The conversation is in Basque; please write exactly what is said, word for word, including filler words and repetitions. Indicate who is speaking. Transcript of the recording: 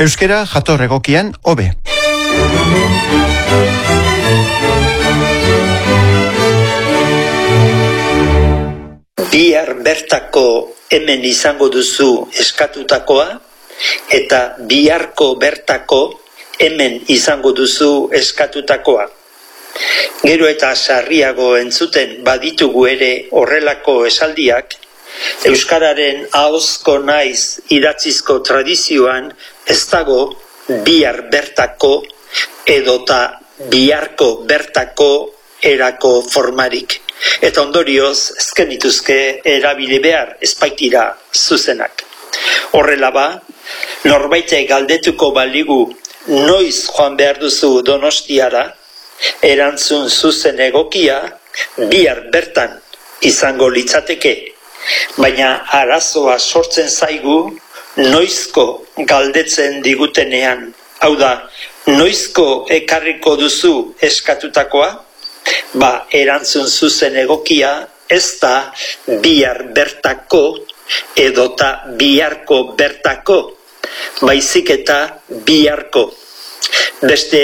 Speaker 1: Euskera jator egokian hobe.
Speaker 2: Bihar bertako hemen izango duzu eskatutakoa, eta biharko bertako hemen izango duzu eskatutakoa. Gero eta sarriago entzuten baditugu ere horrelako esaldiak, euskararen ahozko naiz idatzizko tradizioan ez dago bihar bertako edota biharko bertako erako formarik. Eta ondorioz ezken dituzke erabili behar ezpaitira zuzenak. Horrela ba, norbaitek galdetuko baligu noiz joan behar duzu Donostiara, erantzun zuzen egokia bihar bertan izango litzateke. Baina arazoa sortzen zaigu noizko galdetzen digutenean. Hau da, noizko ekarriko duzu eskatutakoa? Ba, erantzun zuzen egokia ez da bihar bertako edota biharko bertako, baizik eta biharko. Beste